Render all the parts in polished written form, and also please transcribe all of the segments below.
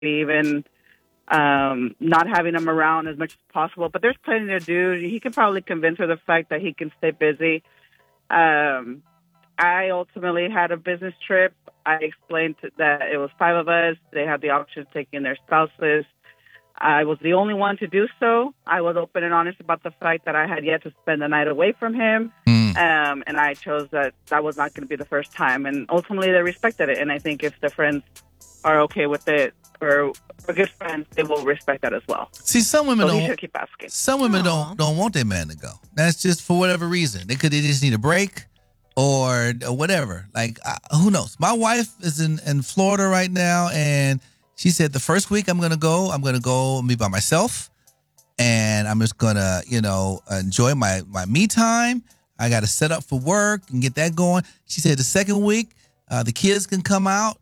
even not having him around as much as possible. But there's plenty to do. He can probably convince her the fact that he can stay busy. I ultimately had a business trip. I explained that it was 5 of us. They had the option of taking their spouses. I was the only one to do so. I was open and honest about the fact that I had yet to spend the night away from him. And I chose that was not going to be the first time. And ultimately, they respected it. And I think if the friends are okay with it, or good friends, they will respect that as well. See, some women so don't. You should keep asking. Some women don't want their man to go. That's just for whatever reason. They just need a break or whatever. Like, who knows? My wife is in Florida right now, and she said the first week I'm going to go and be by myself, and I'm just going to, enjoy my me time. I got to set up for work and get that going. She said the second week, the kids can come out,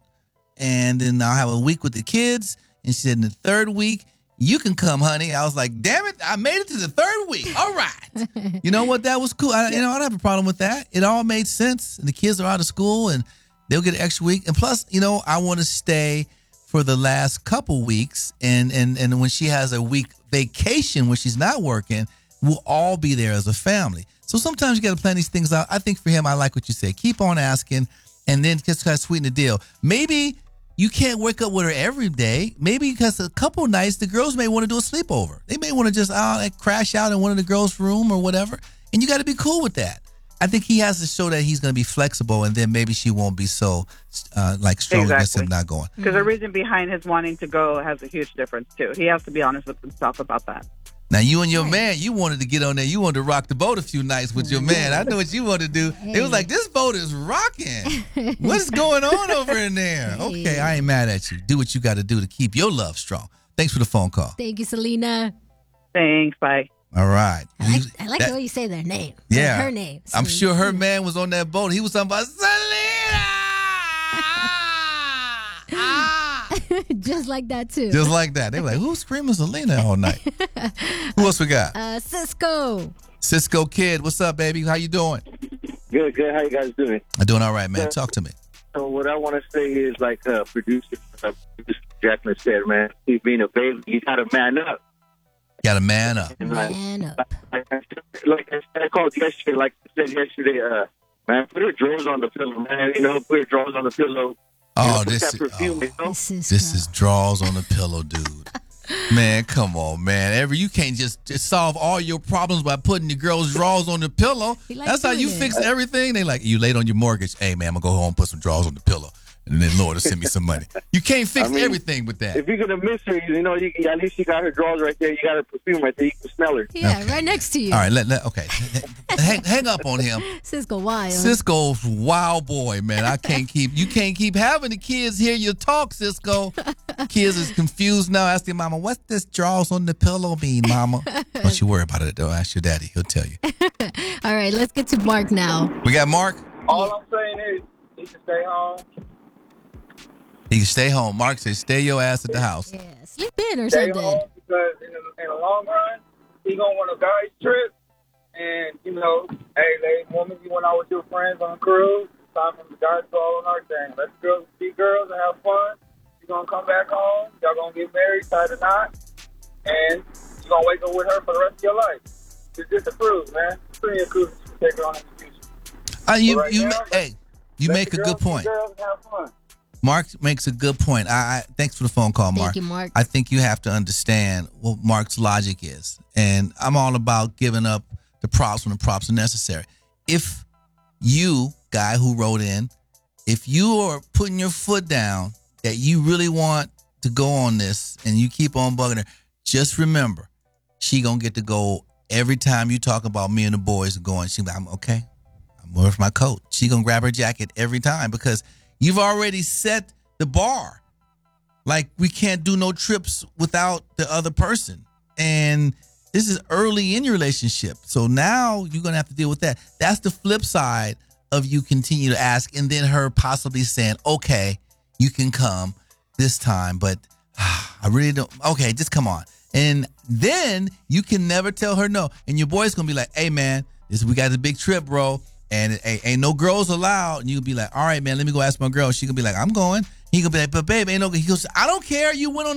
and then I'll have a week with the kids. And she said in the third week, you can come, honey. I was like, damn it, I made it to the third week. All right. You know what? That was cool. I don't have a problem with that. It all made sense. And the kids are out of school, and they'll get an extra week. And plus, I want to stay for the last couple weeks, and when she has a week vacation when she's not working, we'll all be there as a family. So sometimes you got to plan these things out. I think for him, I like what you said. Keep on asking, and then just kind of sweeten the deal. Maybe you can't wake up with her every day. Maybe because a couple nights, the girls may want to do a sleepover. They may want to just crash out in one of the girls' room or whatever, and you got to be cool with that. I think he has to show that he's going to be flexible, and then maybe she won't be so strong against him not going. Because the reason behind his wanting to go has a huge difference too. He has to be honest with himself about that. Now you and your man, you wanted to get on there. You wanted to rock the boat a few nights with your man. I know what you wanted to do. It was like, this boat is rocking. What's going on over in there? Okay, I ain't mad at you. Do what you got to do to keep your love strong. Thanks for the phone call. Thank you, Selena. Thanks. Bye. All right. I like the way you say their name. Yeah. Her name. I'm sure her man was on that boat. He was talking about Selena. Just like that, too. Just like that. They were like, who's screaming Selena all night? Who else we got? Cisco. Cisco Kid. What's up, baby? How you doing? Good. How you guys doing? I'm doing all right, man. Talk to me. So what I want to say is, like producer Jacqueline said, man, he's being a baby. You got to man up. Got to man up. Man up. Like I called yesterday, like I said yesterday, man, put her drawers on the pillow, man. Put her drawers on the pillow. Oh, this is draws on the pillow, dude. Man, come on, man. You can't just solve all your problems by putting your girl's drawers on the pillow. That's how you fix everything. They like, you late on your mortgage. Hey, man, I'm going to go home and put some drawers on the pillow. And then Lord will send me some money. You can't fix everything with that. If you're going to miss her, at least she got her drawers right there. You got her perfume right there. You can smell her. Yeah, okay. Right next to you. All right, okay. hang up on him. Cisco wild. Cisco's wild boy, man. You can't keep having the kids hear you talk, Cisco. Kids is confused now. Ask their mama, what's this drawers on the pillow mean, mama? Don't you worry about it, though. Ask your daddy. He'll tell you. All right, let's get to Mark now. We got Mark? All I'm saying is, he should stay home. He can stay home. Mark says, stay your ass at the house. Yeah, sleep in or stay something. Home because in the long run, he going to want a guy's trip. And, hey, woman, you went out with your friends on a cruise. It's time for the guys to go on our thing. Let's go see girls and have fun. You're going to come back home. Y'all going to get married, tie the knot. And you're going to wake up with her for the rest of your life. It's just a cruise, man. It's plenty of cruises to take her on in the future. You make a good point. Girls and have fun. Mark makes a good point. Thanks for the phone call, Mark. Thank you, Mark. I think you have to understand what Mark's logic is. And I'm all about giving up the props when the props are necessary. If you, guy who wrote in, if you are putting your foot down that you really want to go on this and you keep on bugging her, just remember, she going to get to go every time you talk about me and the boys going. She's like, I'm okay. I'm worth my coat. She going to grab her jacket every time because you've already set the bar. Like, we can't do no trips without the other person. And this is early in your relationship. So now you're going to have to deal with that. That's the flip side of you continue to ask and then her possibly saying, okay, you can come this time, but I really don't. Okay, just come on. And then you can never tell her no. And your boy's going to be like, hey, man, we got a big trip, bro. And ain't no girls allowed. And you'll be like, all right, man, let me go ask my girl. She gonna be like, I'm going. He gonna be like, but babe, ain't no. He goes, I don't care. You went on